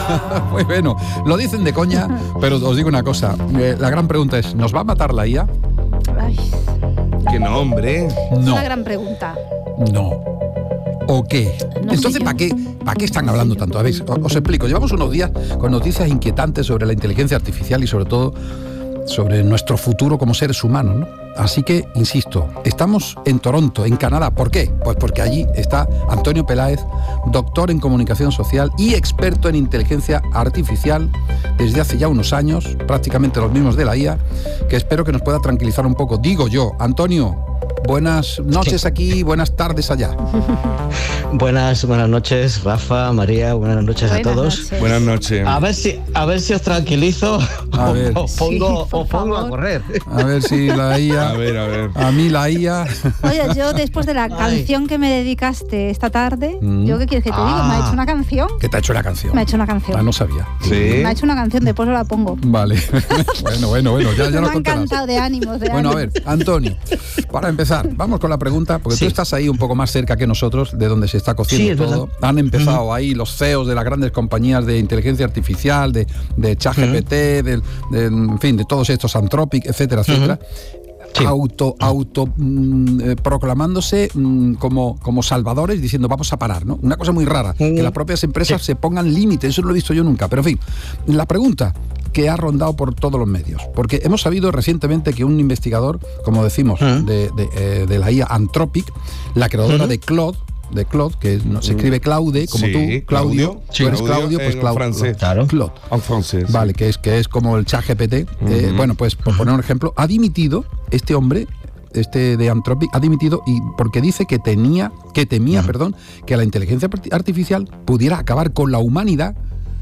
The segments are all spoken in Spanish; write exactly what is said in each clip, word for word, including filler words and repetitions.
Pues bueno, lo dicen de coña, pero os digo una cosa. Eh, la gran pregunta es, ¿nos va a matar la I A? Ay, Que no, hombre. es No. una gran pregunta. No. ¿O qué? No sé Entonces, yo. ¿para qué, ¿para qué están hablando tanto? A ver, os, os explico. Llevamos unos días con noticias inquietantes sobre la inteligencia artificial y sobre todo sobre nuestro futuro como seres humanos, ¿no? Así que, insisto, estamos en Toronto, en Canadá. ¿Por qué? Pues porque allí está Antonio Peláez, doctor en comunicación social y experto en inteligencia artificial desde hace ya unos años, prácticamente los mismos de la I A, que espero que nos pueda tranquilizar un poco. Digo yo, Antonio, buenas noches aquí, buenas tardes allá. Buenas, buenas noches, Rafa, María, buenas noches Buenas a todos. noches. Buenas noches. A ver si, a ver si os tranquilizo A o, ver. o pongo, Sí, por o pongo a favor. correr. A ver si la I A... A ver, a ver. A mí la I A... Oye, yo después de la canción que me dedicaste esta tarde, Mm. ¿yo qué quieres que te diga? Me ha hecho una canción. ¿Qué te ha hecho la canción? Me ha hecho una canción. Ah, no sabía. Sí. Me ha hecho una canción, después os la pongo. Vale. bueno, bueno, bueno, ya, ya me nos ha contarás. encantado, de ánimos, de Bueno, a ánimos. ver, Antonio, para empezar, vamos con la pregunta, porque Sí. tú estás ahí un poco más cerca que nosotros, de donde se está cociendo Sí, es todo. verdad. Han empezado ahí los C E Os de las grandes compañías de inteligencia artificial, de, de ChatGPT, del- de, en fin, de todos estos Anthropic, etcétera, etcétera. Sí. Auto, auto mm, eh, proclamándose mm, como, como salvadores, diciendo vamos a parar, ¿no? Una cosa muy rara, que las propias empresas Sí. se pongan límites, eso no lo he visto yo nunca. Pero en fin, la pregunta que ha rondado por todos los medios, porque hemos sabido recientemente que un investigador, como decimos, Ujú. de, de, eh, de la I A Anthropic, la creadora Ujú. de Claude, de Claude, que no, se escribe Claude, como Sí, tú, Claudio, Claudio. tú eres Sí, Claudio, pues en Claude. francés. Claro. Claude. En francés. Vale, que es, que es como el ChatGPT. Eh, Ujú. bueno, pues por poner un ejemplo, ha dimitido este hombre, este de Anthropic, ha dimitido y porque dice que tenía, que temía, Ujú. perdón, que la inteligencia arti- artificial pudiera acabar con la humanidad.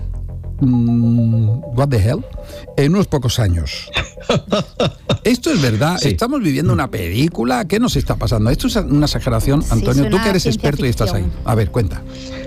mm, what the hell, en unos pocos años. Esto es verdad. Sí. Estamos viviendo una película. ¿Qué nos está pasando? Esto es una exageración, Sí, Antonio. Tú suena que eres ciencia experto y estás ahí. ficción. A ver, cuenta.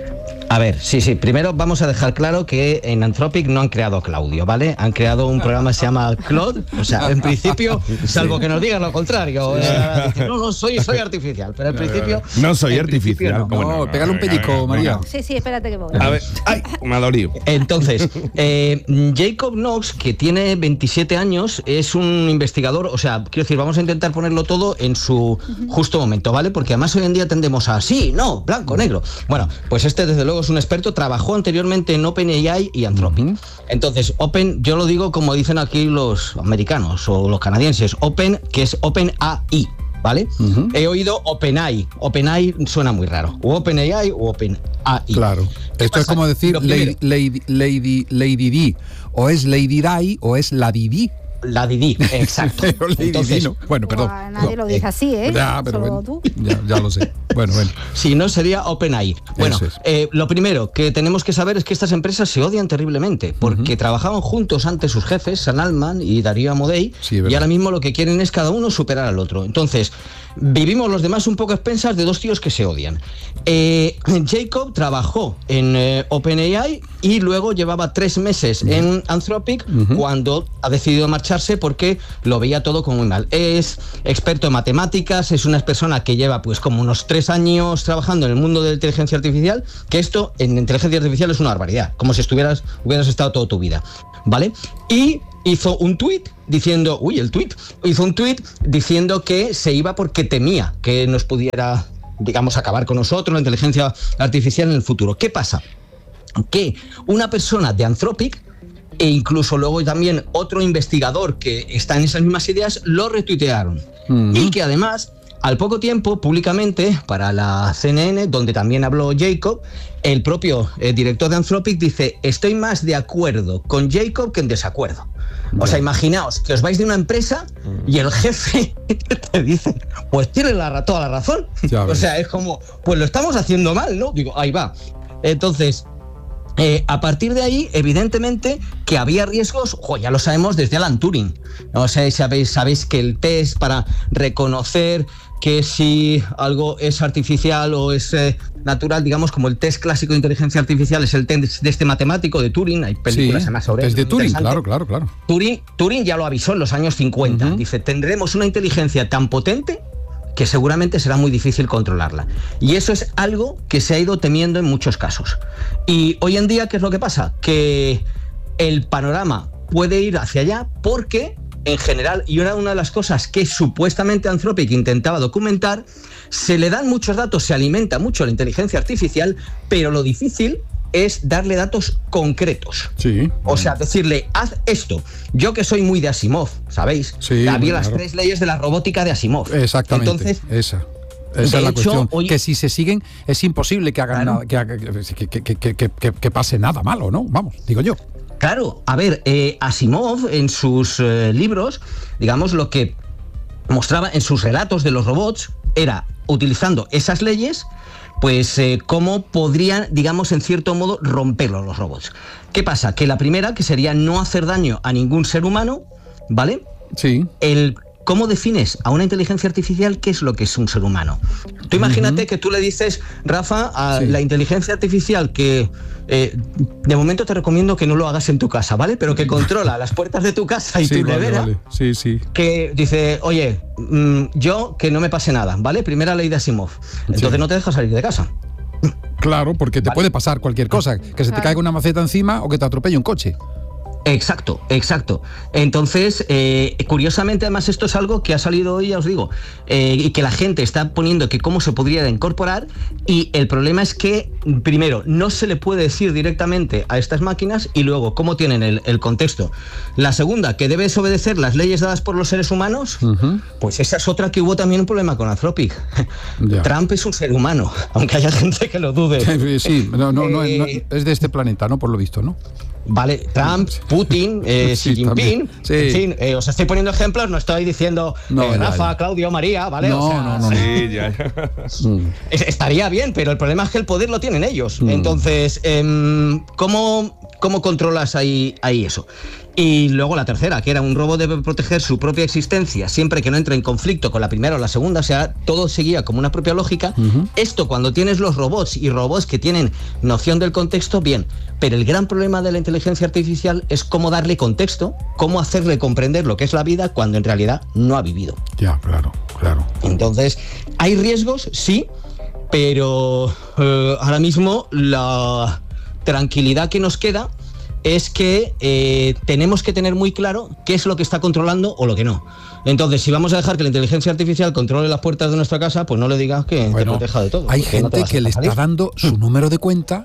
A ver, sí, sí. Primero vamos a dejar claro que en Anthropic no han creado a Claudio, ¿vale? Han creado un programa que se llama Claude. O sea, en principio, salvo que nos digan lo contrario. eh, dicen, no, no, soy, soy artificial. Pero en principio. No soy en principio artificial. no. ¿Cómo No, no? pégale un pellizco, María. Sí, sí, espérate que voy. A ver, ay, me ha dolido. Entonces, eh, Jacob Knox, que tiene veintisiete años, es un investigador, o sea, quiero decir, vamos a intentar ponerlo todo en su justo momento, ¿vale? Porque además hoy en día tendemos a sí, no, blanco, negro. Bueno, pues este desde luego es un experto, trabajó anteriormente en OpenAI y Anthropic. Ujú. Entonces, Open, yo lo digo como dicen aquí los americanos o los canadienses, Open, que es OpenAI. ¿Vale? Ujú. He oído OpenAI. OpenAI suena muy raro. O OpenAI o OpenAI. Claro. ¿Qué Esto es pasa? como decir Lo Lady, primero. Lady, Lady, Lady Di. O es Lady Di o es la Didi. La Didi, exacto. O Lady Entonces, Di, ¿no? Bueno, perdón. Buah, nadie lo dice así, ¿eh? Ya, pero Solo bueno, tú. ya, ya lo sé. Bueno, bueno. si no, sería OpenAI. Bueno, Eso es. eh, lo primero que tenemos que saber es que estas empresas se odian terriblemente, porque trabajaban juntos antes sus jefes, Sam Altman y Darío Amodei, Sí, es verdad. y ahora mismo lo que quieren es cada uno superar al otro. Entonces, vivimos los demás un poco a expensas de dos tíos que se odian. Eh, Jacob trabajó en eh, OpenAI y luego llevaba tres meses en Anthropic Ujú. cuando ha decidido marcharse porque lo veía todo como muy mal. Es experto en matemáticas, es una persona que lleva pues como unos tres años trabajando en el mundo de la inteligencia artificial, que esto en inteligencia artificial es una barbaridad, como si estuvieras, hubieras estado toda tu vida, ¿vale? Y hizo un tuit diciendo, uy, el tuit, hizo un tuit diciendo que se iba porque temía que nos pudiera, digamos, acabar con nosotros, la inteligencia artificial en el futuro. ¿Qué pasa? Que una persona de Anthropic e incluso luego también otro investigador que está en esas mismas ideas lo retuitearon. Ujú. Y que además, al poco tiempo, públicamente, para la C N N, donde también habló Jacob, el propio eh, director de Anthropic dice, estoy más de acuerdo con Jacob que en desacuerdo. O sea, imaginaos que os vais de una empresa y el jefe te dice, pues tiene la, toda la razón. Ya O ves. sea, es como, pues lo estamos haciendo mal, ¿no? Digo, ahí va. Entonces, eh, a partir de ahí, evidentemente, que había riesgos, ojo, ya lo sabemos desde Alan Turing. No sé si sabéis, sabéis que el test para reconocer que si algo es artificial o es eh, natural, digamos, como el test clásico de inteligencia artificial es el test de este matemático de Turing, hay películas Sí, además sobre desde eso, Turing, interesante. claro, claro, claro. Turing, Turing ya lo avisó en los años cincuenta. Ujú. Dice, tendremos una inteligencia tan potente que seguramente será muy difícil controlarla. Y eso es algo que se ha ido temiendo en muchos casos. Y hoy en día, ¿qué es lo que pasa? Que el panorama puede ir hacia allá porque, en general, y era una de las cosas que supuestamente Anthropic intentaba documentar, se le dan muchos datos, se alimenta mucho la inteligencia artificial, pero lo difícil es darle datos concretos. Sí. O sea, decirle, haz esto. Yo que soy muy de Asimov, ¿sabéis? Sí, había claro. las tres leyes de la robótica de Asimov. Exactamente. Entonces, esa. Esa es la hecho, cuestión. hoy- Que si se siguen, es imposible que hagan Claro. nada, que, haga- que, que- que- que- que- que pase nada malo, ¿no? Vamos, digo yo. Claro, a ver, eh, Asimov en sus eh, libros, digamos, lo que mostraba en sus relatos de los robots era, utilizando esas leyes, pues eh, cómo podrían, digamos, en cierto modo, romperlos los robots. ¿Qué pasa? Que la primera, que sería no hacer daño a ningún ser humano, ¿vale? Sí. El ¿Cómo defines a una inteligencia artificial qué es lo que es un ser humano? Tú imagínate uh-huh. que tú le dices, Rafa, a sí. la inteligencia artificial que eh, de momento te recomiendo que no lo hagas en tu casa, ¿vale? Pero que controla las puertas de tu casa y sí, tu vale, nevera, vale. Sí, sí. que dice, oye, mmm, yo que no me pase nada, ¿vale? Primera ley de Asimov. Entonces sí. no te dejas salir de casa. Claro, porque te vale. puede pasar cualquier cosa, que se te caiga una maceta encima o que te atropelle un coche. Exacto, exacto. Entonces, eh, curiosamente, además, esto es algo que ha salido hoy, ya os digo, eh, y que la gente está poniendo que cómo se podría incorporar, y el problema es que, primero, no se le puede decir directamente a estas máquinas, y luego, cómo tienen el, el contexto. La segunda, que debes obedecer las leyes dadas por los seres humanos, uh-huh. pues esa es otra que hubo también un problema con Anthropic. Yeah. Trump es un ser humano, aunque haya gente que lo dude. Sí, no, no, no, no, es de este planeta, ¿no? Por lo visto, ¿no? Vale, Trump, Putin, eh, sí, Xi Jinping, sí. en fin, eh, os estoy poniendo ejemplos, no estoy diciendo no, eh, ya, Rafa, ya. Claudio, María, ¿vale? No, o sea, no, no, no. Sí, ya, ya. Estaría bien, pero el problema es que el poder lo tienen ellos. Mm. Entonces, eh, ¿cómo, ¿cómo controlas ahí, ahí eso? Y luego la tercera, que era un robot debe proteger su propia existencia siempre que no entre en conflicto con la primera o la segunda, o sea, todo seguía como una propia lógica. Uh-huh. Esto cuando tienes los robots y robots que tienen noción del contexto, bien, pero el gran problema de la inteligencia artificial es cómo darle contexto, cómo hacerle comprender lo que es la vida cuando en realidad no ha vivido. Ya, claro, claro. Entonces, ¿hay riesgos? Sí, pero eh, ahora mismo la tranquilidad que nos queda es que eh, tenemos que tener muy claro qué es lo que está controlando o lo que no. Entonces, si vamos a dejar que la inteligencia artificial controle las puertas de nuestra casa, pues no le digas que bueno, te proteja de todo. Hay gente no que le está salir. dando su número de cuenta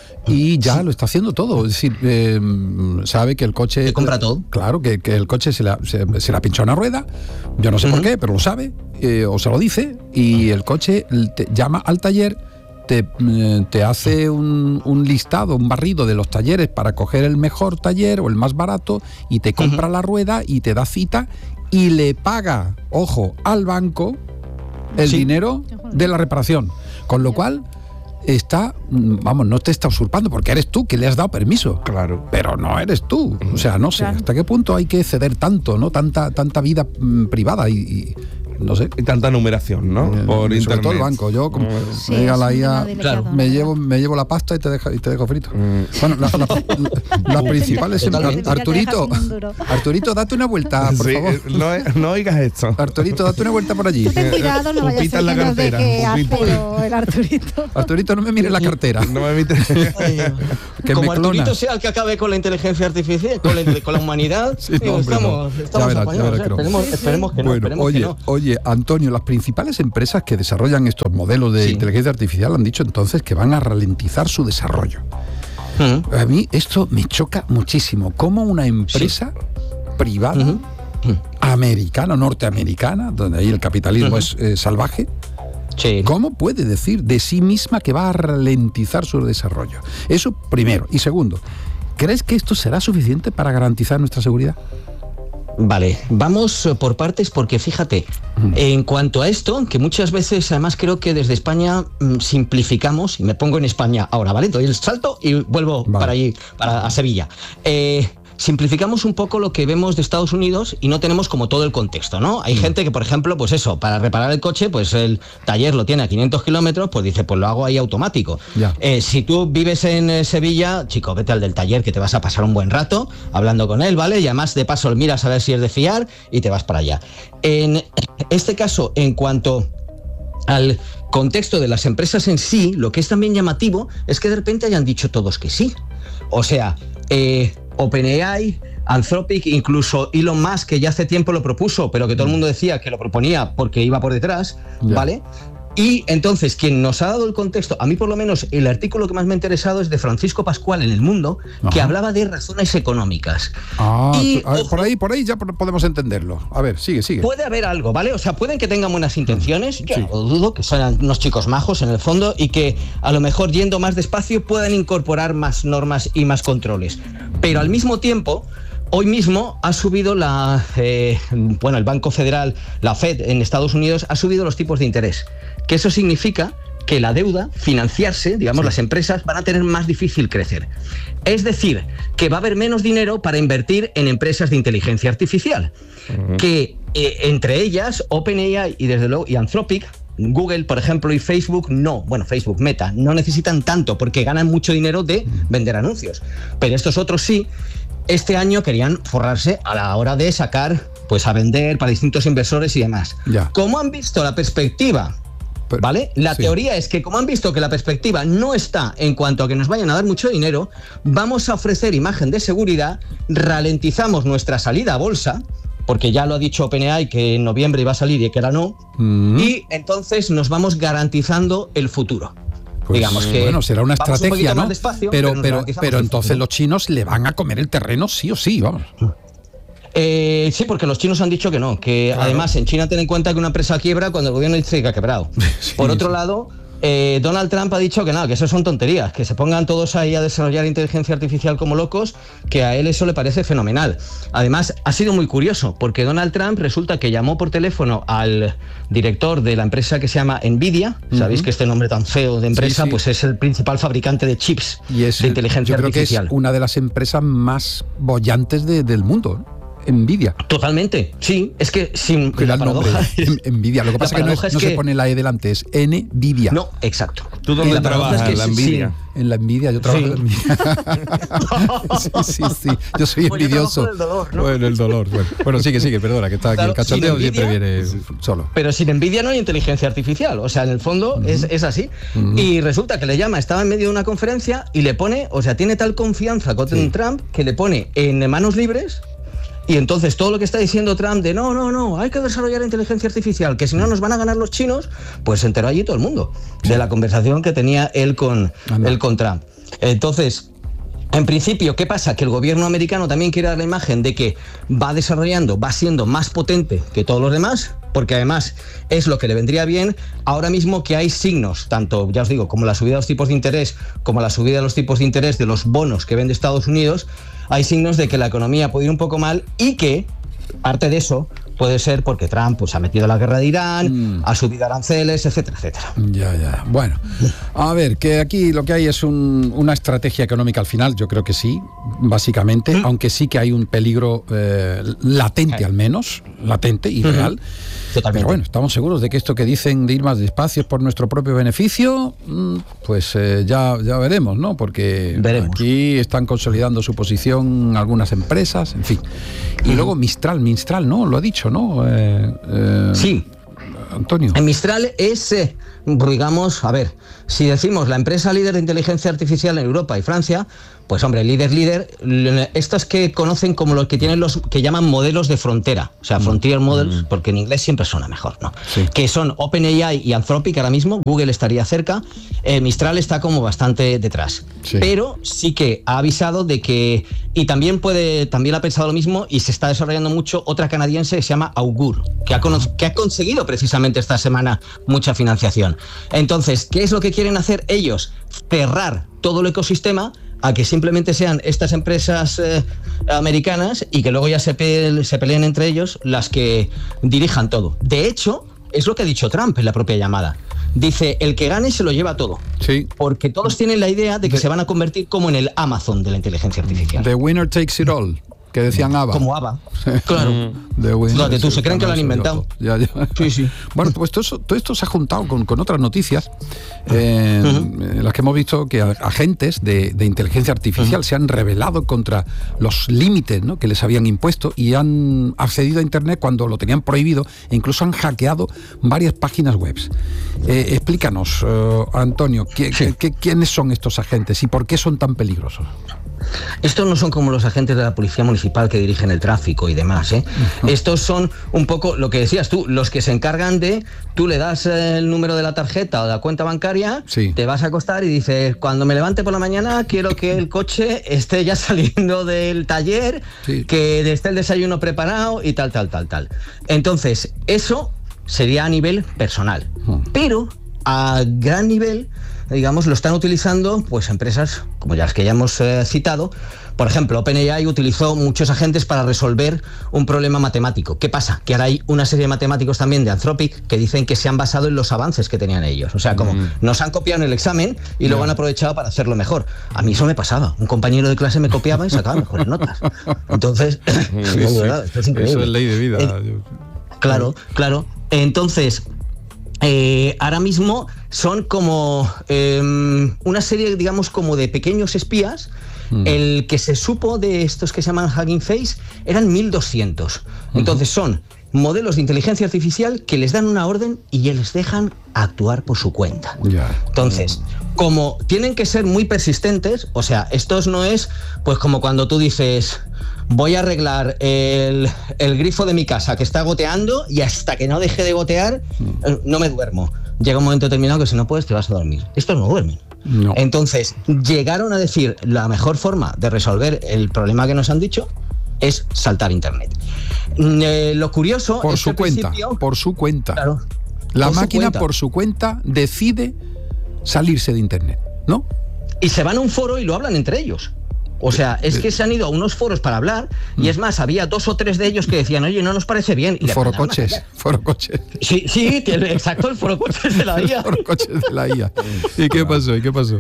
y ya sí. lo está haciendo todo. Es decir, eh, sabe que el coche... ¿Te compra todo? Claro, que, que el coche se la, se, se la pincha una rueda, yo no sé uh-huh. por qué, pero lo sabe, eh, o se lo dice, y el coche te llama al taller, Te, te hace un, un listado, un barrido de los talleres para coger el mejor taller o el más barato y te compra uh-huh. la rueda y te da cita y le paga, ojo, al banco el sí. dinero de la reparación. Con lo cual está, vamos, no te está usurpando porque eres tú que le has dado permiso. Claro. Pero no eres tú. O sea, no sé claro. hasta qué punto hay que ceder tanto, ¿no? Tanta, tanta vida mm, privada y... y no sé. Y tanta numeración, ¿no? Eh, Por sobre internet. todo el banco. Yo, como sí, me diga la I A, claro. me llevo, me llevo la pasta y te dejo, y te dejo frito. Mm. Bueno, la, la, la, las principales... Totalmente. Arturito, Arturito, date una vuelta, por sí, favor. No, no oigas esto. Arturito, date una vuelta por allí. Ten cuidado, no vayas a ser en la cartera. Que hace el Arturito. Arturito, no me mires la cartera. No me mires. Que como me Arturito clona. sea el que acabe con la inteligencia artificial, con la, con la humanidad, sí, digo, no, hombre, estamos, no. estamos verás, apañados. verás, ¿eh? Esperemos, sí, esperemos que no. Bueno, esperemos oye, que no. oye, Antonio, las principales empresas que desarrollan estos modelos de sí. inteligencia artificial han dicho entonces que van a ralentizar su desarrollo. Uh-huh. A mí esto me choca muchísimo. Cómo una empresa sí. privada, uh-huh. americana, norteamericana, donde ahí el capitalismo uh-huh. es eh, salvaje, sí. ¿cómo puede decir de sí misma que va a ralentizar su desarrollo? Eso primero. Y segundo, ¿crees que esto será suficiente para garantizar nuestra seguridad? Vale, vamos por partes porque fíjate, en cuanto a esto, que muchas veces además creo que desde España mmm, simplificamos, y me pongo en España ahora, ¿vale? Doy el salto y vuelvo vale. para allí, para a Sevilla. Eh, simplificamos un poco lo que vemos de Estados Unidos y no tenemos como todo el contexto, ¿no? Hay mm. gente que, por ejemplo, pues eso, para reparar el coche, pues el taller lo tiene a quinientos kilómetros, pues dice, pues lo hago ahí automático. Yeah. Eh, si tú vives en eh, Sevilla, chico, vete al del taller que te vas a pasar un buen rato hablando con él, ¿vale? Y además de paso miras a ver si es de fiar y te vas para allá. En este caso, en cuanto al contexto de las empresas en sí, lo que es también llamativo es que de repente hayan dicho todos que sí. O sea, eh, OpenAI, Anthropic, incluso Elon Musk, que ya hace tiempo lo propuso, pero que todo el mundo decía que lo proponía porque iba por detrás, yeah. ¿vale? Y entonces, quien nos ha dado el contexto, a mí por lo menos el artículo que más me ha interesado es de Francisco Pascual en El Mundo, Ajá. que hablaba de razones económicas. Ah, y, a ver, ojo, por ahí, por ahí ya podemos entenderlo. A ver, sigue, sigue. Puede haber algo, ¿vale? O sea, pueden que tengan buenas intenciones, yo sí. no dudo, que sean unos chicos majos en el fondo y que a lo mejor yendo más despacio puedan incorporar más normas y más controles. Pero al mismo tiempo, hoy mismo ha subido la, eh, bueno, el Banco Federal, la Fed en Estados Unidos, ha subido los tipos de interés. Que eso significa que la deuda, financiarse, digamos, sí. las empresas van a tener más difícil crecer. Es decir, que va a haber menos dinero para invertir en empresas de inteligencia artificial. Uh-huh. Que eh, entre ellas, OpenAI y desde luego y Anthropic, Google, por ejemplo, y Facebook, no, bueno, Facebook, Meta, no necesitan tanto porque ganan mucho dinero de vender anuncios. Pero estos otros sí, este año querían forrarse a la hora de sacar, pues a vender para distintos inversores y demás. Ya. ¿Cómo han visto la perspectiva? ¿Vale? La sí. teoría es que como han visto que la perspectiva no está en cuanto a que nos vayan a dar mucho dinero, vamos a ofrecer imagen de seguridad, ralentizamos nuestra salida a bolsa, porque ya lo ha dicho OpenAI que en noviembre iba a salir y que ahora no, mm. y entonces nos vamos garantizando el futuro. Pues, digamos que bueno, será una estrategia, un ¿no? Despacio, pero pero, pero, pero entonces futuro. Los chinos le van a comer el terreno sí o sí, vamos. Eh, sí, porque los chinos han dicho que no, que claro. además en China ten en cuenta que una empresa quiebra cuando el gobierno dice que ha quebrado. Sí, Por otro sí. lado, eh, Donald Trump ha dicho que nada, que eso son tonterías, que se pongan todos ahí a desarrollar inteligencia artificial como locos, que a él eso le parece fenomenal. Además, ha sido muy curioso, porque Donald Trump resulta que llamó por teléfono al director de la empresa que se llama Nvidia, uh-huh. sabéis que este nombre tan feo de empresa, sí, sí. pues es el principal fabricante de chips y es de inteligencia yo creo artificial. Que es una de las empresas más bollantes de, del mundo, ¿no? Nvidia. Totalmente, sí, es que sin la paradoja es, Nvidia, lo que pasa es que no, es, es no que, se pone la E delante, es Nvidia. No, exacto. ¿Tú dónde trabajas? Es que en la Nvidia. Sí, en la Nvidia, yo trabajo sí. en la Nvidia. sí, sí, sí, yo soy pues envidioso. Yo el dolor, ¿no? Bueno, el dolor. Bueno, bueno sigue, sigue, perdona, que está aquí claro, el cachondeo siempre viene solo. Pero sin Nvidia no hay inteligencia artificial, o sea, en el fondo uh-huh. es, es así. Uh-huh. Y resulta que le llama, estaba en medio de una conferencia y le pone, o sea, tiene tal confianza con sí. Trump que le pone en manos libres. Y entonces todo lo que está diciendo Trump de no, no, no, hay que desarrollar inteligencia artificial, que si no nos van a ganar los chinos, pues se enteró allí todo el mundo de la conversación que tenía él con, él con Trump. Entonces, en principio, ¿qué pasa? Que el gobierno americano también quiere dar la imagen de que va desarrollando, va siendo más potente que todos los demás, porque además es lo que le vendría bien ahora mismo que hay signos, tanto, ya os digo, como la subida de los tipos de interés, como la subida de los tipos de interés de los bonos que vende Estados Unidos, hay signos de que la economía puede ir un poco mal y que, parte de eso, puede ser porque Trump pues, ha metido la guerra de Irán, mm. ha subido aranceles, etcétera, etcétera. Ya, ya. Bueno, a ver, que aquí lo que hay es un, una estrategia económica al final, yo creo que sí, básicamente, mm. aunque sí que hay un peligro eh, latente okay. al menos, latente y mm-hmm. real. Totalmente. Pero bueno, estamos seguros de que esto que dicen de ir más despacio es por nuestro propio beneficio, pues eh, ya, ya veremos, ¿no? Porque veremos. Aquí están consolidando su posición algunas empresas, en fin. Y mm. luego Mistral, Mistral, ¿no? Lo ha dicho, ¿no? Eh, eh, sí. Antonio. En Mistral es, eh, digamos, a ver, si decimos la empresa líder de inteligencia artificial en Europa y Francia, pues hombre, líder, líder, estos que conocen como los que tienen los que llaman modelos de frontera, o sea, frontier models, porque en inglés siempre suena mejor, ¿no? Sí. Que son OpenAI y Anthropic ahora mismo, Google estaría cerca, eh, Mistral está como bastante detrás, sí. pero sí que ha avisado de que, y también puede, también ha pensado lo mismo y se está desarrollando mucho otra canadiense que se llama Augur, que ha, cono- que ha conseguido precisamente esta semana mucha financiación. Entonces, ¿qué es lo que quieren hacer ellos? Cerrar todo el ecosistema a que simplemente sean estas empresas eh, americanas y que luego ya se, pe- se peleen entre ellos las que dirijan todo. De hecho, es lo que ha dicho Trump en la propia llamada. Dice, el que gane se lo lleva todo. Sí. Porque todos tienen la idea de que The, se van a convertir como en el Amazon de la inteligencia artificial. The winner takes it all. Que decían ABBA. Como ABBA. Claro. De Windows, Donde tú se creen que lo han inventado. Ya, ya. Sí, sí. Bueno, pues todo, eso, todo esto se ha juntado con, con otras noticias eh, uh-huh. en las que hemos visto que agentes de, de inteligencia artificial uh-huh. se han rebelado contra los límites, ¿no?, que les habían impuesto y han accedido a Internet cuando lo tenían prohibido e incluso han hackeado varias páginas web. Eh, explícanos, uh, Antonio, ¿qué, sí. qué, ¿quiénes son estos agentes y por qué son tan peligrosos? Estos no son como los agentes de la policía municipal que dirigen el tráfico y demás, ¿eh? Uh-huh. Estos son un poco lo que decías tú, los que se encargan de, tú le das el número de la tarjeta o de la cuenta bancaria, sí. te vas a acostar y dices, cuando me levante por la mañana quiero que el coche esté ya saliendo del taller, sí. que esté el desayuno preparado y tal, tal, tal, tal. Entonces, eso sería a nivel personal, uh-huh. pero a gran nivel, digamos, lo están utilizando pues empresas como ya las que ya hemos eh, citado. Por ejemplo, OpenAI utilizó muchos agentes para resolver un problema matemático. ¿Qué pasa? Que ahora hay una serie de matemáticos también de Anthropic que dicen que se han basado en los avances que tenían ellos. O sea, como mm. nos han copiado en el examen y yeah. luego han aprovechado para hacerlo mejor. A mí eso me pasaba. Un compañero de clase me copiaba y sacaba mejores notas. Entonces, sí, sí. verdad, esto es increíble. Eso es ley de vida. Eh, claro, claro. Entonces, Eh, ahora mismo son como eh, una serie, digamos, como de pequeños espías. Mm. El que se supo de estos que se llaman Hugging Face eran mil doscientos. Mm. Entonces son modelos de inteligencia artificial que les dan una orden y les dejan actuar por su cuenta. Yeah. Entonces, como tienen que ser muy persistentes, o sea, estos no es pues como cuando tú dices, voy a arreglar el, el grifo de mi casa que está goteando y hasta que no deje de gotear mm. no me duermo. Llega un momento determinado que si no puedes te vas a dormir. Estos no duermen. No. Entonces, llegaron a decir la mejor forma de resolver el problema que nos han dicho es saltar Internet. Eh, lo curioso por es su que cuenta, por su cuenta. Claro, la por máquina su cuenta. por su cuenta decide salirse de Internet, ¿no? Y se van a un foro y lo hablan entre ellos. O sea, es que se han ido a unos foros para hablar y es más, había dos o tres de ellos que decían, oye, no nos parece bien. Y foro coches, foro coches. Sí, sí, exacto, el foro coches de la I A. El foro coches de la I A. ¿Y qué pasó? ¿Y qué pasó?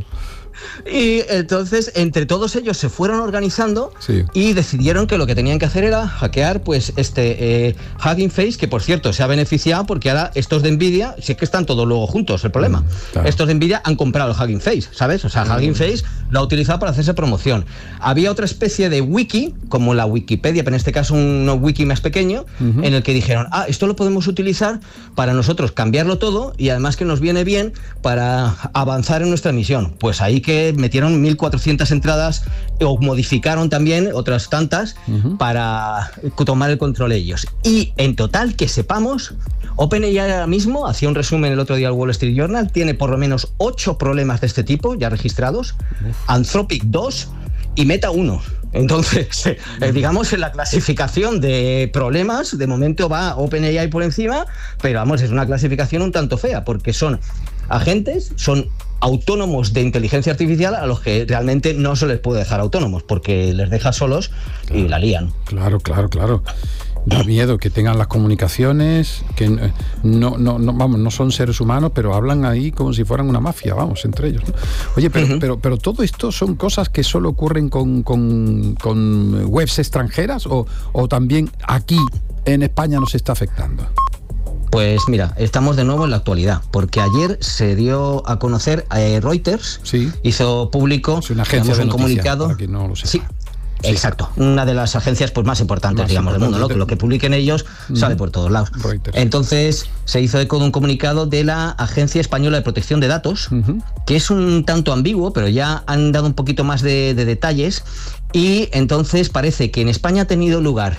Y entonces, entre todos ellos se fueron organizando sí. y decidieron que lo que tenían que hacer era hackear pues este eh, Hugging Face, que por cierto se ha beneficiado porque ahora estos de Nvidia, si es que están todos luego juntos, el problema. Mm, claro. Estos de Nvidia han comprado el Hugging Face, ¿sabes? O sea, mm. Hugging Face lo ha utilizado para hacerse promoción. Había otra especie de wiki, como la Wikipedia, pero en este caso un wiki más pequeño, uh-huh. en el que dijeron, ah, esto lo podemos utilizar para nosotros cambiarlo todo y además que nos viene bien para avanzar en nuestra misión. Pues ahí que metieron mil cuatrocientas entradas o modificaron también otras tantas uh-huh. para tomar el control ellos. Y en total, que sepamos, OpenAI ahora mismo, hacía un resumen el otro día al Wall Street Journal, tiene por lo menos ocho problemas de este tipo ya registrados, uh-huh. Anthropic dos y Meta uno. Entonces, eh, digamos, en la clasificación de problemas, de momento va OpenAI por encima, pero vamos, es una clasificación un tanto fea, porque son agentes, son autónomos de inteligencia artificial a los que realmente no se les puede dejar autónomos, porque les deja solos claro, y la lían. Claro, claro, claro. Da miedo que tengan las comunicaciones, que no, no, no, vamos, no son seres humanos, pero hablan ahí como si fueran una mafia, vamos, entre ellos, ¿no? Oye, pero, uh-huh. pero, pero todo esto son cosas que solo ocurren con, con, con webs extranjeras o, o también aquí en España nos está afectando. Pues mira, estamos de nuevo en la actualidad, porque ayer se dio a conocer eh, Reuters, sí. hizo público es una agencia digamos, de un comunicado. Para que no lo sepa. Sí. Sí. Exacto, una de las agencias pues más importantes, más digamos, importante. del mundo, ¿no? Que lo que publiquen ellos mm. sale por todos lados. Reuters. Entonces, se hizo eco de un comunicado de la Agencia Española de Protección de Datos, uh-huh. que es un tanto ambiguo, pero ya han dado un poquito más de, de detalles, y entonces parece que en España ha tenido lugar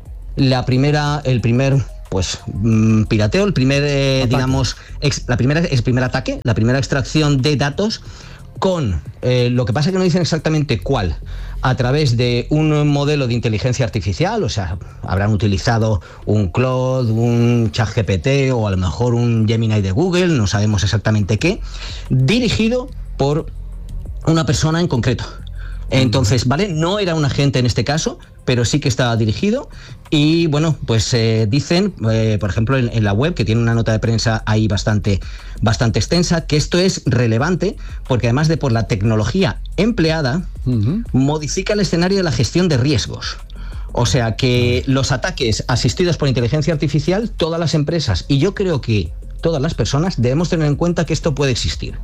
la primera, el primer pues mmm, pirateo, el primer, eh, digamos, ex, la primera, el primer ataque, la primera extracción de datos con, eh, lo que pasa es que no dicen exactamente cuál, a través de un modelo de inteligencia artificial, o sea, habrán utilizado un Claude, un ChatGPT o a lo mejor un Gemini de Google, no sabemos exactamente qué, dirigido por una persona en concreto. Entonces, ¿vale? No era un agente en este caso, pero sí que estaba dirigido y, bueno, pues eh, dicen, eh, por ejemplo, en, en la web, que tiene una nota de prensa ahí bastante, bastante extensa, que esto es relevante porque además de por la tecnología empleada, uh-huh. modifica el escenario de la gestión de riesgos. O sea que los ataques asistidos por inteligencia artificial, todas las empresas, y yo creo que todas las personas, debemos tener en cuenta que esto puede existir.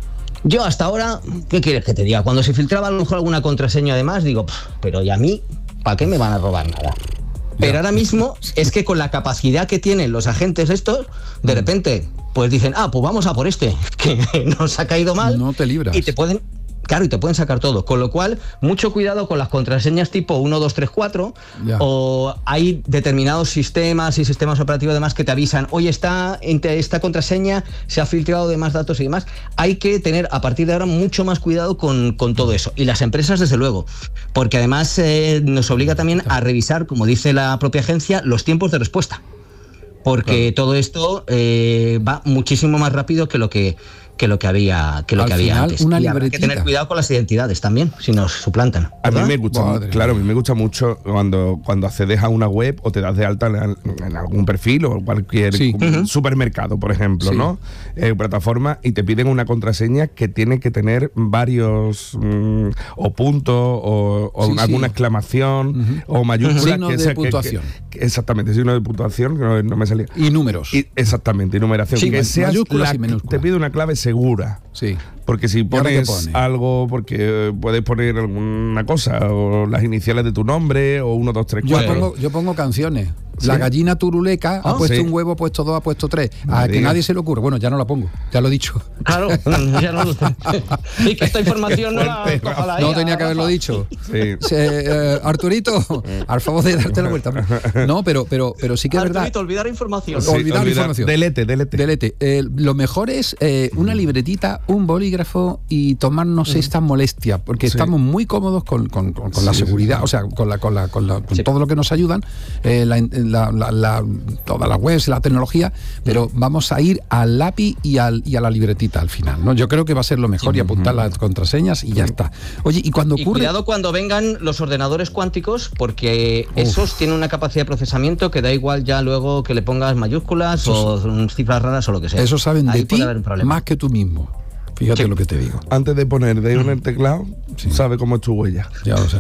Yo hasta ahora, ¿qué quieres que te diga? Cuando se filtraba a lo mejor alguna contraseña además, digo, pero ¿y a mí? ¿Para qué me van a robar nada? Pero ahora mismo es que con la capacidad que tienen los agentes estos, de repente, pues dicen, ah, pues vamos a por este, que nos ha caído mal. No te libras. Y te pueden... Claro, y te pueden sacar todo. Con lo cual, mucho cuidado con las contraseñas tipo uno, dos, tres, cuatro. Ya. O hay determinados sistemas y sistemas operativos demás que te avisan, oye, esta, esta contraseña se ha filtrado de más datos y demás. Hay que tener, a partir de ahora, mucho más cuidado con, con todo eso. Y las empresas, desde luego. Porque además eh, nos obliga también a revisar, como dice la propia agencia, los tiempos de respuesta. Porque claro, todo esto eh, va muchísimo más rápido que lo que... que lo que había que lo Al que había final, antes. Una y habrá que tener cuidado con las identidades también, si nos suplantan. A mí me gusta, Madre claro, a mía. mí me gusta mucho cuando, cuando accedes a una web o te das de alta en, en algún perfil o cualquier Sí. uh-huh. supermercado, por ejemplo, Sí. ¿no? Eh, plataforma, y te piden una contraseña que tiene que tener varios mm, o puntos o, o Sí, una, sí. alguna exclamación Uh-huh. o mayúscula. Signo que de sea- que- puntuación. que- que- exactamente, signo de puntuación, que no, no me salía. Y números. Y, exactamente, y numeración. Sí, que seas mayúsculas la- y minúsculas. te pide una clave segura. Sí. Porque si ahora qué pones pone? algo, porque puedes poner alguna cosa, o las iniciales de tu nombre, o uno, dos, tres, Yo cuatro. pongo, yo pongo canciones. ¿Sí? La gallina turuleca ha Ah, puesto sí. un huevo, ha puesto dos, ha puesto tres. No A me que digas. nadie se le ocurre. Bueno, ya no la pongo, ya lo he dicho. Claro, ya no lo sé. Y que esta información no la Fuerte, coja la No I A, tenía que haberlo Rafa. dicho. Sí. Se- eh, Arturito, al favor de darte la vuelta. No, pero, pero, pero sí que es verdad. Arturito, olvidar información. Sí. olvidar información. Delete, delete. Delete. Eh, lo mejor es eh, una libretita, un bolígrafo y tomarnos esta molestia, porque Sí. estamos muy cómodos con, con- con- con la Sí, seguridad, sí, sí. o sea, con, la, con, la, con, la- con Sí. todo lo que nos ayudan, eh, la, la, la, la- todas las webs, la tecnología, pero vamos a ir al lápiz y, al, y a la libretita al final, ¿no? Yo creo que va a ser lo mejor y apuntar las contraseñas y ya está. Oye, y cuando Y ocurre... cuidado cuando vengan los ordenadores cuánticos, porque esos tienen una capacidad de procesamiento que da igual ya luego que le pongas mayúsculas o cifras raras o lo que sea. Eso saben Ahí de puede ti haber un problema. más que tú mismo. Fíjate Sí. lo que te digo. Antes de poner de en el teclado, sabe cómo es tu huella. Ya lo sé.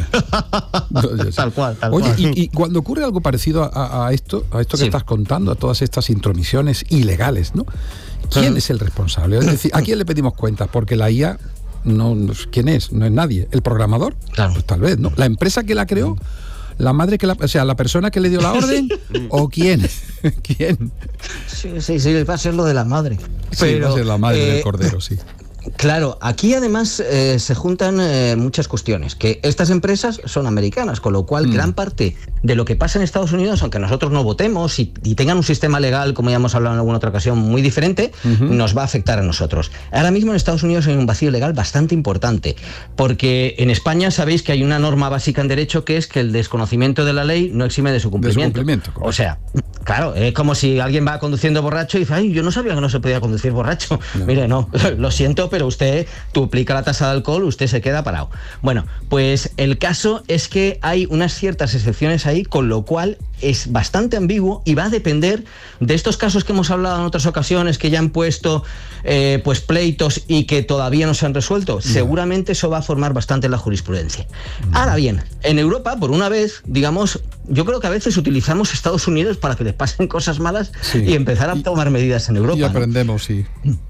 Yo sé. Tal cual, tal Oye, cual. y, y cuando ocurre algo parecido a, a esto, a esto que Sí. estás contando, a todas estas intromisiones ilegales, ¿no? ¿Quién Ajá. es el responsable? Es decir, ¿a quién le pedimos cuentas? Porque la I A, no, no- ¿quién es? No es nadie. ¿El programador? Claro. Pues tal vez, ¿no? ¿La empresa que la creó? ¿La madre que la... O sea, la persona que le dio la orden? ¿O quién? ¿Quién? Sí, sí, sí, va a ser lo de la madre. Sí, va a ser la madre eh, del cordero, sí. Claro, aquí además eh, se juntan eh, muchas cuestiones, que estas empresas son americanas, con lo cual Mm. gran parte de lo que pasa en Estados Unidos, aunque nosotros no votemos y, y tengan un sistema legal, como ya hemos hablado en alguna otra ocasión, muy diferente, Ujú. nos va a afectar a nosotros. Ahora mismo en Estados Unidos hay un vacío legal bastante importante, porque en España sabéis que hay una norma básica en derecho que es que el desconocimiento de la ley no exime de su cumplimiento. cumplimiento, correcto. O sea, claro, es como si alguien va conduciendo borracho y dice, ay, yo no sabía que no se podía conducir borracho. No. Mire, no, lo siento, pero usted duplica la tasa de alcohol, usted se queda parado. Bueno, pues el caso es que hay unas ciertas excepciones ahí, con lo cual es bastante ambiguo y va a depender de estos casos que hemos hablado en otras ocasiones, que ya han puesto eh, pues pleitos y que todavía no se han resuelto. Seguramente eso va a formar bastante la jurisprudencia. Ahora bien, en Europa, por una vez, digamos, yo creo que a veces utilizamos Estados Unidos para que les pasen cosas malas Sí. y empezar a tomar medidas en Europa. Y ¿no? aprendemos, sí.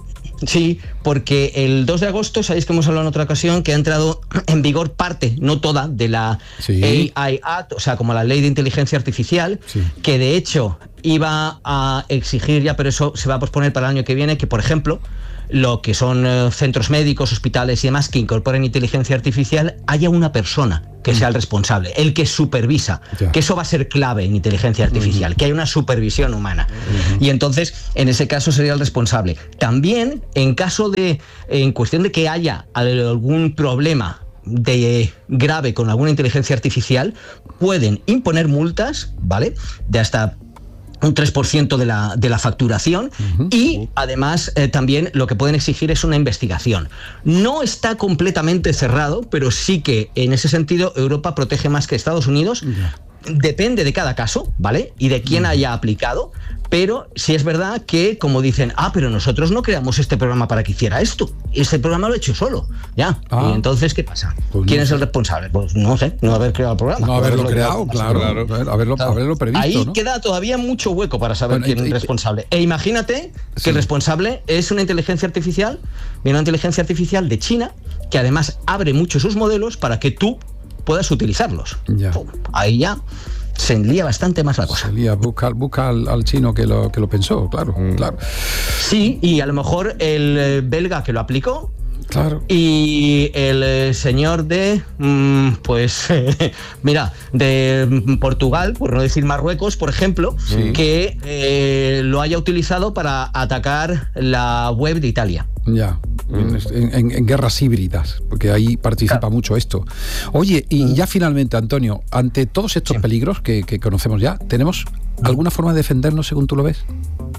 Sí, porque el dos de agosto, sabéis que hemos hablado en otra ocasión, que ha entrado en vigor parte, no toda, de la Sí. A I Act, o sea, como la ley de inteligencia artificial, Sí. que de hecho iba a exigir ya, pero eso se va a posponer para el año que viene, que por ejemplo, lo que son eh, centros médicos, hospitales y demás que incorporen inteligencia artificial, haya una persona que sea el responsable, el que supervisa, Ya. que eso va a ser clave en inteligencia artificial, que haya una supervisión humana. Y entonces, en ese caso sería el responsable. También, en caso de, en cuestión de que haya algún problema de grave con alguna inteligencia artificial, pueden imponer multas, ¿vale? De hasta un tres por ciento de la, de la facturación. Uh-huh. Y además eh, también lo que pueden exigir es una investigación. No está completamente cerrado, pero sí que en ese sentido Europa protege más que Estados Unidos. Ya. depende de cada caso, ¿vale? Y de quién haya aplicado, pero sí es verdad que, como dicen, ah, pero nosotros no creamos este programa para que hiciera esto. Este programa lo he hecho solo, ya. Ah. Y entonces, ¿qué pasa? Pues ¿Quién no es sé. el responsable? Pues no sé, no haber creado el programa. No haberlo creado, claro, claro. claro. Haberlo, Claro. haberlo previsto, Ahí ¿no? queda todavía mucho hueco para saber Bueno, quién y- es y- responsable. E imagínate que Sí. el responsable es una inteligencia artificial, viene una inteligencia artificial de China, que además abre mucho sus modelos para que tú puedas utilizarlos. Ya. Ahí ya se enlía bastante más la cosa. Se lía, busca, busca al, al chino que lo, que lo pensó, claro, claro. Sí, y a lo mejor el eh, belga que lo aplicó Claro. y el eh, señor de, mm, pues, mira, de mm, Portugal, por no decir Marruecos, por ejemplo, Sí. que eh, lo haya utilizado para atacar la web de Italia. Ya, en, en- en guerras híbridas, porque ahí participa Claro. mucho esto. Oye, y ya finalmente, Antonio, ante todos estos Sí. peligros que, que conocemos ya, ¿tenemos alguna forma de defendernos según tú lo ves?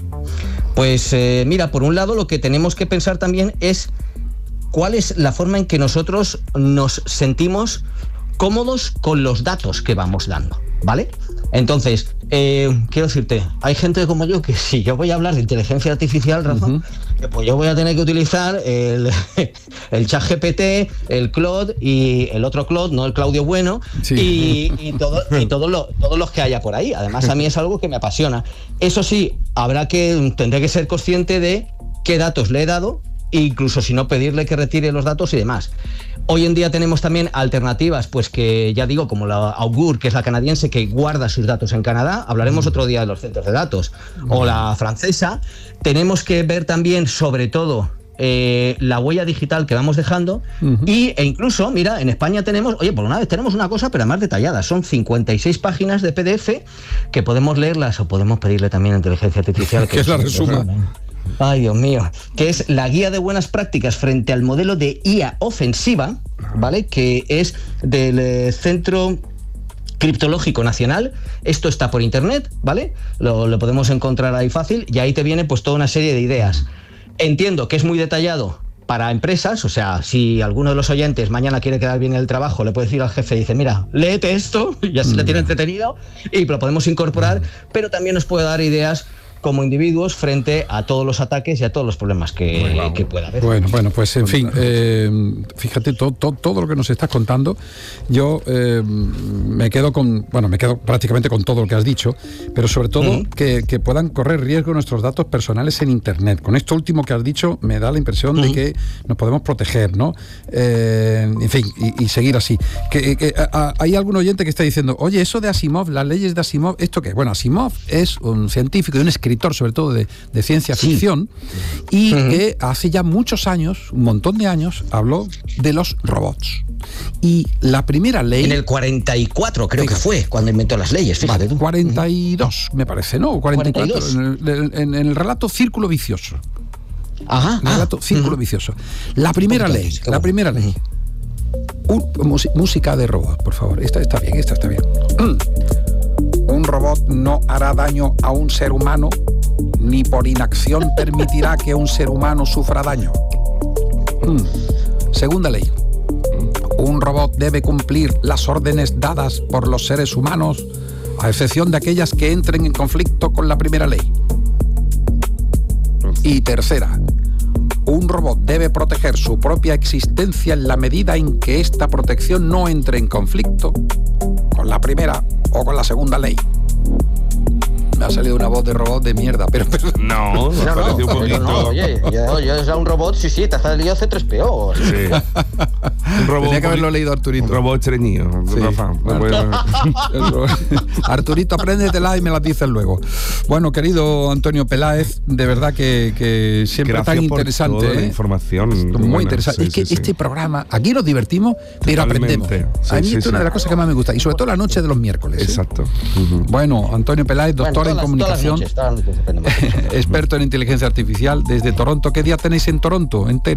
Pues eh, mira, por un lado lo que tenemos que pensar también es cuál es la forma en que nosotros nos sentimos cómodos con los datos que vamos dando, ¿vale? Entonces, eh, quiero decirte, hay gente como yo que si yo voy a hablar de inteligencia artificial, Rafa, Ujú. que pues yo voy a tener que utilizar el, el ChatGPT, el Claude y el otro Claude, no el Claudio Bueno, Sí. y, y, todo, y todo lo- todos los que haya por ahí. Además, a mí es algo que me apasiona. Eso sí, habrá que, tendré que ser consciente de qué datos le he dado, e incluso si no pedirle que retire los datos y demás. Hoy en día tenemos también alternativas, pues que ya digo, como la Augur, que es la canadiense, que guarda sus datos en Canadá. Hablaremos otro día de los centros de datos. O la francesa. Tenemos que ver también, sobre todo, eh, la huella digital que vamos dejando. Ujú. Y, e incluso, mira, en España tenemos, oye, por una vez tenemos una cosa, pero más detallada. Son cincuenta y seis páginas de P D F que podemos leerlas o podemos pedirle también a inteligencia artificial Que la resuma. Ay, Dios mío. Que es la guía de buenas prácticas frente al modelo de I A ofensiva, ¿vale? Que es del eh, Centro Criptológico Nacional. Esto está por internet, ¿vale? Lo, lo podemos encontrar ahí fácil y ahí te viene pues toda una serie de ideas. Entiendo que es muy detallado para empresas, o sea, si alguno de los oyentes mañana quiere quedar bien en el trabajo, le puede decir al jefe, dice, mira, léete esto, y así le tiene entretenido, y lo podemos incorporar, pero también nos puede dar ideas como individuos frente a todos los ataques y a todos los problemas que, que pueda haber. Bueno, bueno, pues en fin, eh, fíjate, todo, todo, todo lo que nos estás contando, yo eh, me quedo con, bueno, me quedo prácticamente con todo lo que has dicho, pero sobre todo Ujú. que, que puedan correr riesgo nuestros datos personales en Internet. Con esto último que has dicho, me da la impresión de Ujú. que nos podemos proteger, ¿no? Eh, en fin, y, y seguir así. Que, que, a- a- hay algún oyente que está diciendo, oye, eso de Asimov, las leyes de Asimov, ¿esto qué? Bueno, Asimov es un científico y un escritor, sobre todo de, de ciencia Sí. ficción, y Ujú. que hace ya muchos años, un montón de años, habló de los robots. Y la primera ley... En el cuarenta y cuatro creo que fue cuando inventó las leyes, fíjate tú. cuarenta y dos, me parece, ¿no? cuarenta y cuatro, cuarenta y en el, en el relato Círculo Vicioso. Ajá. El relato ah, Círculo ujú. Vicioso. La primera Un poquito ley, antes, qué la bueno. primera ley. Un- musi- música de robot, por favor. Esta está bien, esta está bien. Un robot no hará daño a un ser humano, ni por inacción permitirá que un ser humano sufra daño. Mm. Segunda ley. Un robot debe cumplir las órdenes dadas por los seres humanos, a excepción de aquellas que entren en conflicto con la primera ley. Y tercera, un robot debe proteger su propia existencia en la medida en que esta protección no entre en conflicto con la primera o con la segunda ley. Me ha salido una voz de robot de mierda, pero... pero No, nos No, parece un no, poquito. no, oye, yo, yo es un robot, sí, sí, te has salido C tres P O. Sí. Un robot. tenía que haberlo leído Un Arturito. robot estreñido. Sí. Rafa. Bueno. Bueno. Arturito, apréndetela y me la dices luego. Bueno, querido Antonio Peláez, de verdad que, que siempre Gracias tan por interesante. toda la ¿eh? información. Muy Buena, interesante. sí, es que sí, sí. este programa, aquí nos divertimos, pero Totalmente. aprendemos. Sí, A mí sí, esto es sí. una de las cosas que más me gusta, y sobre todo la noche de los miércoles. ¿eh? Exacto. Ujú. Bueno, Antonio Peláez, doctor en comunicación, Todas las noches, todas las noches aprendemos. experto en inteligencia artificial desde Toronto. ¿Qué día tenéis en Toronto entero?